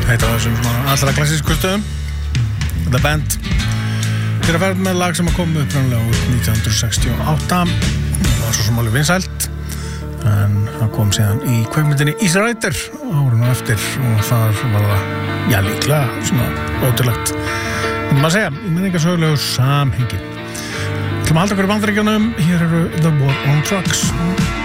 Eitt af þessum svona allra klassísku stöðum. The Band er að ferð með lag sem kom uppræðanlega úr 1968. Það var svo sem alveg vinsælt, en það kom síðan í kveikmyndinni Easy Rider árinu eftir og þar var það, já, líklega svona ótrúlegt. Myndum að segja, í menningarsögulegu samhengi. Við ætlum að halda okkur í Bandaríkjunum. Hér eru The War on Drugs.